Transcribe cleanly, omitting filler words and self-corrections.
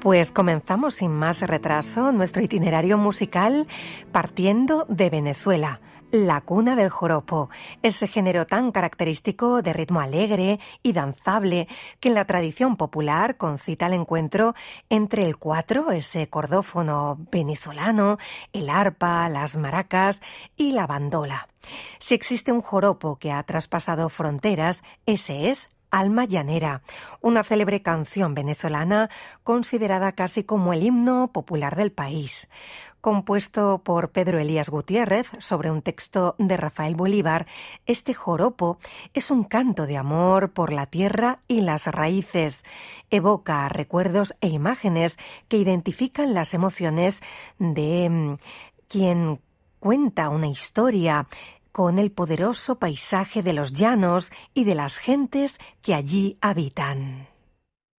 Pues comenzamos sin más retraso nuestro itinerario musical partiendo de Venezuela, la cuna del joropo, ese género tan característico de ritmo alegre y danzable que en la tradición popular concita el encuentro entre el cuatro, ese cordófono venezolano, el arpa, las maracas y la bandola. Si existe un joropo que ha traspasado fronteras, ese es Alma Llanera, una célebre canción venezolana considerada casi como el himno popular del país. Compuesto por Pedro Elías Gutiérrez sobre un texto de Rafael Bolívar, este joropo es un canto de amor por la tierra y las raíces. Evoca recuerdos e imágenes que identifican las emociones de quien cuenta una historia con el poderoso paisaje de los llanos y de las gentes que allí habitan.